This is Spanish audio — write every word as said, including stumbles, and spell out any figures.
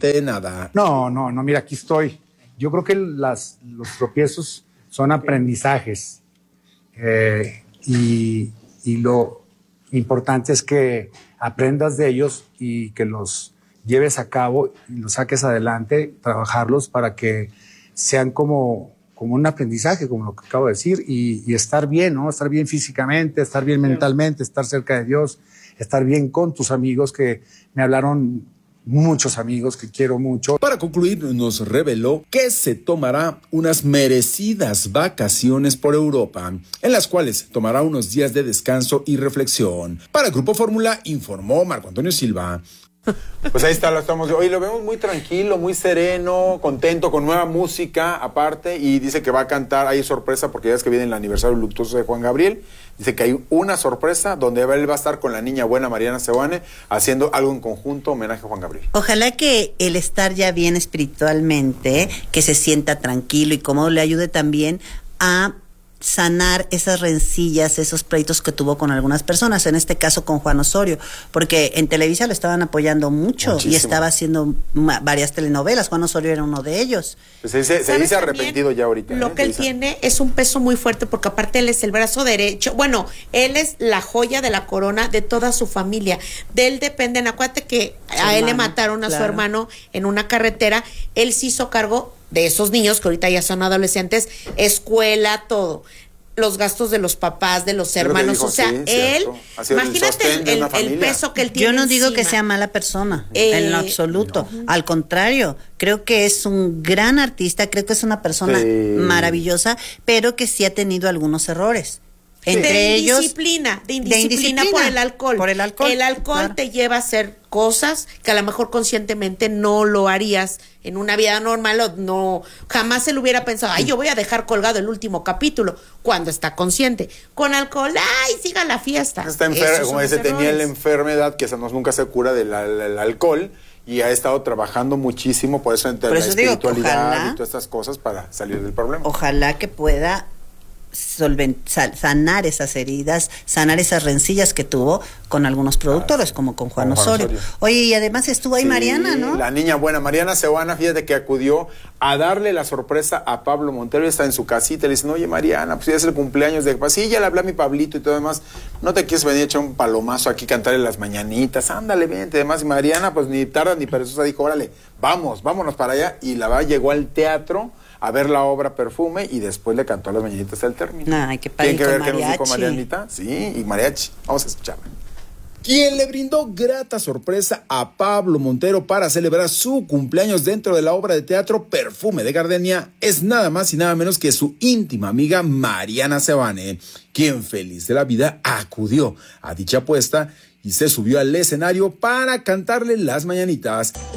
absolutamente de nada. No, no, no, mira, aquí estoy. Yo creo que las, los tropiezos son aprendizajes eh, y, y lo importante es que aprendas de ellos y que los lleves a cabo y los saques adelante, trabajarlos para que sean como, como un aprendizaje, como lo que acabo de decir, y, y estar bien, ¿no? Estar bien físicamente, estar bien mentalmente, estar cerca de Dios, estar bien con tus amigos, que me hablaron muchos amigos que quiero mucho. Para concluir, nos reveló que se tomará unas merecidas vacaciones por Europa, en las cuales tomará unos días de descanso y reflexión. Para el Grupo Fórmula, informó Marco Antonio Silva. Pues ahí está, lo estamos. Hoy lo vemos muy tranquilo, muy sereno, contento, con nueva música aparte, y dice que va a cantar. Hay sorpresa porque ya es que viene el aniversario luctuoso de Juan Gabriel. Dice que hay una sorpresa donde él va a estar con la niña buena Mariana Seoane haciendo algo en conjunto, homenaje a Juan Gabriel. Ojalá que el estar ya bien espiritualmente, que se sienta tranquilo y cómodo, le ayude también a sanar esas rencillas, esos pleitos que tuvo con algunas personas, en este caso con Juan Osorio, porque en Televisa lo estaban apoyando mucho. Muchísimo. Y estaba haciendo ma- varias telenovelas. Juan Osorio era uno de ellos. Pues se dice, se dice arrepentido ya ahorita. Lo ¿eh? que él tiene es un peso muy fuerte porque aparte él es el brazo derecho, bueno, él es la joya de la corona de toda su familia. De él dependen, acuérdate que su a hermano, él le mataron a claro. su hermano en una carretera, él se hizo cargo de esos niños que ahorita ya son adolescentes, escuela, todo, los gastos de los papás, de los hermanos, dijo, o sea, sí, él, imagínate el, el, el peso que él tiene. Yo no digo encima. que sea mala persona, eh, en lo absoluto, no. Al contrario, creo que es un gran artista, creo que es una persona sí. maravillosa, pero que sí ha tenido algunos errores. Entre de ellos indisciplina, de indisciplina, de indisciplina por el alcohol. Por el alcohol. El alcohol claro. te lleva a hacer cosas que a lo mejor conscientemente no lo harías en una vida normal, o no, jamás se lo hubiera pensado, ay, yo voy a dejar colgado el último capítulo, cuando está consciente. Con alcohol, ay, siga la fiesta. Está enfermo, como dice, tenía la enfermedad que no, nunca se cura del el alcohol, y ha estado trabajando muchísimo, por eso entre por eso la digo, espiritualidad ojalá, y todas estas cosas para salir del problema. Ojalá que pueda Solvent, sanar esas heridas, sanar esas rencillas que tuvo con algunos productores, ah, como con Juan, con Juan Osorio. Osorio. Oye, y además estuvo ahí sí, Mariana, ¿no? La niña buena, Mariana Seoane, fíjate que acudió a darle la sorpresa a Pablo Montero, está en su casita, le dicen, oye Mariana, pues ya es el cumpleaños de... Pues sí, ya le hablé a mi Pablito y todo demás, ¿no te quieres venir a echar un palomazo aquí, cantarle las mañanitas? Ándale, vente, además, y Mariana, pues ni tarda ni perezosa, dijo, órale, vamos, vámonos para allá, y la va, llegó al teatro a ver la obra Perfume y después le cantó las mañanitas al término. Ay, qué padre. ¿Tienen que ver mariachi. qué nos dijo Marianita? Sí, y mariachi. Vamos a escucharla. Quien le brindó grata sorpresa a Pablo Montero para celebrar su cumpleaños dentro de la obra de teatro Perfume de Gardenia es nada más y nada menos que su íntima amiga Mariana Seoane, quien feliz de la vida acudió a dicha apuesta y se subió al escenario para cantarle las mañanitas.